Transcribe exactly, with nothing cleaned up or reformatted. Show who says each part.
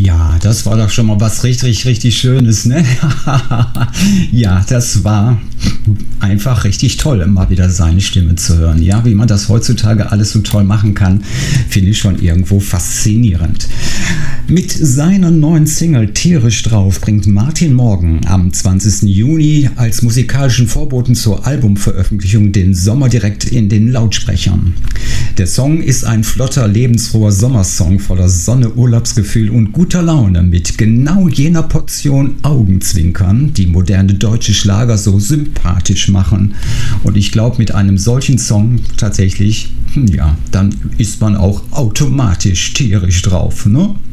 Speaker 1: Ja, das war doch schon mal was richtig, richtig Schönes, ne? Ja, das war einfach richtig toll, immer wieder seine Stimme zu hören. Ja, wie man das heutzutage alles so toll machen kann, finde ich schon irgendwo faszinierend. Mit seiner neuen Single Tierisch drauf bringt Martin Morgen am zwanzigsten Juni als musikalischen Vorboten zur Albumveröffentlichung den Sommer direkt in den Lautsprechern. Der Song ist ein flotter, lebensfroher Sommersong voller Sonne, Urlaubsgefühl und guter Laune mit genau jener Portion Augenzwinkern, die moderne deutsche Schlager so sympathisch machen. Und ich glaube, mit einem solchen Song tatsächlich, ja, dann ist man auch automatisch tierisch drauf, ne?